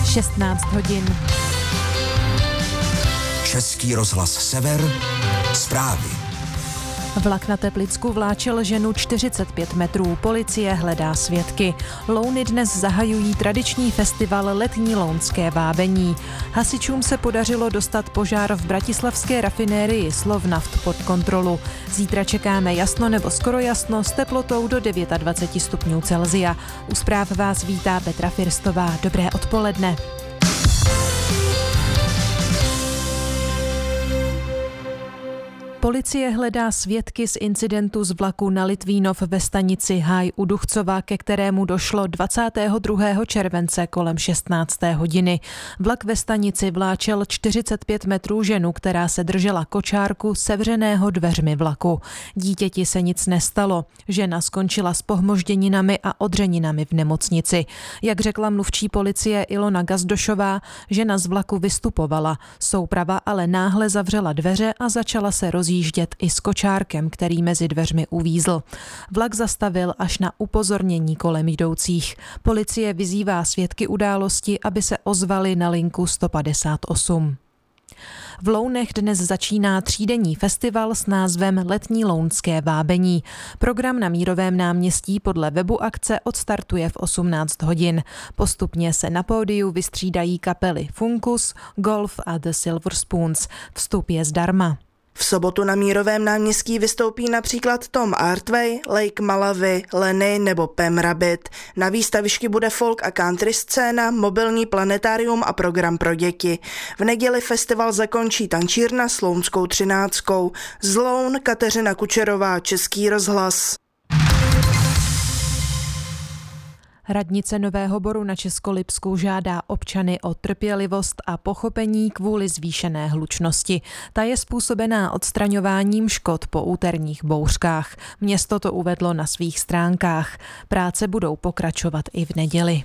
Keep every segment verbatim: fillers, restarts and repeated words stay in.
šestnáct hodin. Český rozhlas Sever, zprávy. Vlak na Teplicku vláčel ženu čtyřicet pět metrů, policie hledá svědky. Louny dnes zahajují tradiční festival Letní lounské vábení. Hasičům se podařilo dostat požár v bratislavské rafinérii Slovnaft pod kontrolu. Zítra čekáme jasno nebo skoro jasno s teplotou do dvacet devět stupňů Celsia. U zpráv vás vítá Petra Firstová. Dobré odpoledne. Policie hledá svědky z incidentu z vlaku na Litvínov ve stanici Háj u Duchcova, ke kterému došlo dvacátého druhého července kolem šestnácté hodiny. Vlak ve stanici vláčel čtyřicet pět metrů ženu, která se držela kočárku sevřeného dveřmi vlaku. Dítěti se nic nestalo. Žena skončila s pohmožděninami a odřeninami v nemocnici. Jak řekla mluvčí policie Ilona Gazdošová, žena z vlaku vystupovala. Souprava ale náhle zavřela dveře a začala se rozjíždět jíždět i s kočárkem, který mezi dveřmi uvízl. Vlak zastavil až na upozornění kolem jdoucích. Policie vyzývá svědky události, aby se ozvali na linku sto padesát osm. V Lounech dnes začíná třídenní festival s názvem Letní lounské vábení. Program na Mírovém náměstí podle webu akce odstartuje v osmnáct hodin. Postupně se na pódiu vystřídají kapely Funkus, Golf a The Silver Spoons. Vstup je zdarma. V sobotu na Mírovém náměstí vystoupí například Tom Artway, Lake Malawi, Lenny nebo Pam Rabbit. Na výstavišti bude folk a country scéna, mobilní planetárium a program pro děti. V neděli festival zakončí tančírna s lounskou třináctkou. Z Loun Kateřina Kučerová, Český rozhlas. Radnice Nového Boru na Českolipsku žádá občany o trpělivost a pochopení kvůli zvýšené hlučnosti. Ta je způsobená odstraňováním škod po úterních bouřkách. Město to uvedlo na svých stránkách. Práce budou pokračovat i v neděli.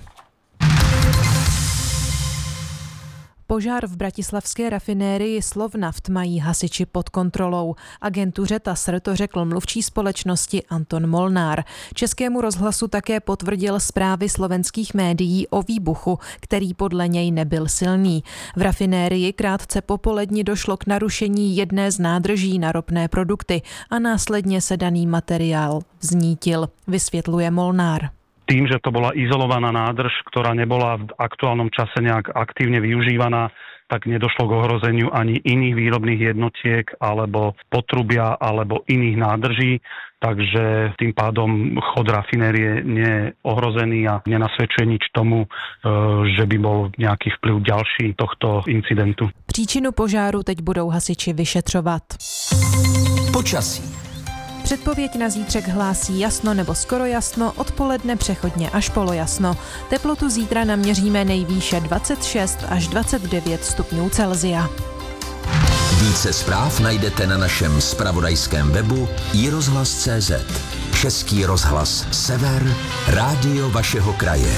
Požár v bratislavské rafinérii Slovnaft mají hasiči pod kontrolou. Agentuře T A S R to řekl mluvčí společnosti Anton Molnár. Českému rozhlasu také potvrdil zprávy slovenských médií o výbuchu, který podle něj nebyl silný. V rafinérii krátce po poledni došlo k narušení jedné z nádrží na ropné produkty a následně se daný materiál vznítil, vysvětluje Molnár. Tým, že to bola izolovaná nádrž, ktorá nebola v aktuálnom čase nejak aktívne využívaná, tak nedošlo k ohrozeniu ani iných výrobných jednotiek alebo potrubia alebo iných nádrží, takže tým pádom chod rafinérie nie je ohrozený a nenasvedčuje nič tomu, že by bol nejaký vplyv ďalší tohto incidentu. Příčinu požáru teď budou hasiči vyšetřovat. Počasí. Předpověď na zítřek hlásí jasno nebo skoro jasno, odpoledne přechodně až polojasno. Teplotu zítra naměříme nejvýše dvacet šest až dvacet devět stupňů Celsia. Více zpráv najdete na našem zpravodajském webu i rozhlas tečka cé zet. Český rozhlas Sever, rádio vašeho kraje.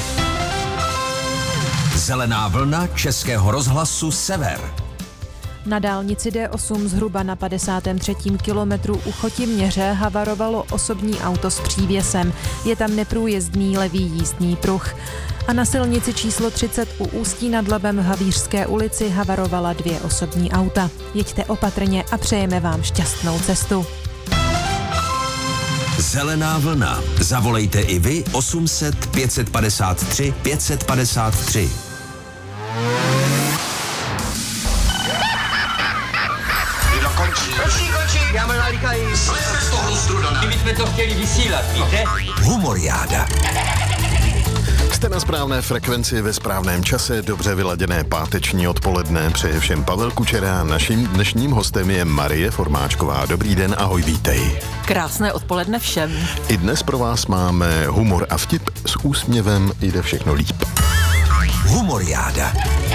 Zelená vlna Českého rozhlasu Sever. Na dálnici D osm zhruba na padesátém třetím kilometru u Chotiměře havarovalo osobní auto s přívěsem. Je tam neprůjezdný levý jízdní pruh. A na silnici číslo třicet u Ústí nad Labem v Havířské ulici havarovala dvě osobní auta. Jeďte opatrně a přejeme vám šťastnou cestu. Zelená vlna. Zavolejte i vy osm set pět padesát tři pět padesát tři. Končí, končí, já mám nalíkají. Slejte z toho strudaná. Kdyby jsme to chtěli vysílat, víte? Humoriáda. Jste na správné frekvenci ve správném čase, dobře vyladěné páteční odpoledne. Přeje všem Pavel Kučera. Naším dnešním hostem je Marie Formáčková. Dobrý den, ahoj, vítej. Krásné odpoledne všem. I dnes pro vás máme humor a vtip. S úsměvem jde všechno líp. Humoriáda.